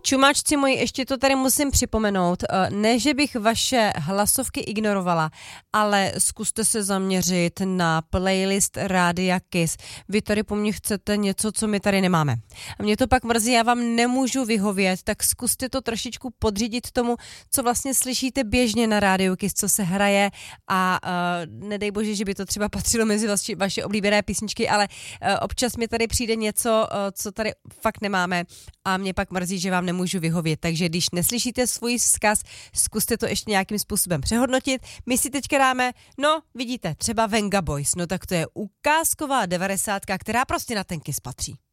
Čumáčci moji, ještě to tady musím připomenout. Ne, že bych vaše hlasovky ignorovala, ale zkuste se zaměřit na playlist Rádia Kiss. Vy tady po mně chcete něco, co my tady nemáme. A mě to pak mrzí, já vám nemůžu vyhovět, tak zkuste to trošičku podřídit tomu, co vlastně slyšíte běžně na Rádiu Kiss, co se hraje a nedej bože, že by to třeba patřilo mezi vaše oblíbené písničky, ale občas mi tady přijde něco, co tady fakt nemáme a mě pak mrzí, že vám nemůžu vyhovět. Takže když neslyšíte svůj vzkaz, zkuste to ještě nějakým způsobem přehodnotit. My si teďka dáme, no vidíte, třeba Venga Boys, no tak to je ukázková 90, která prostě na ten Kiss patří.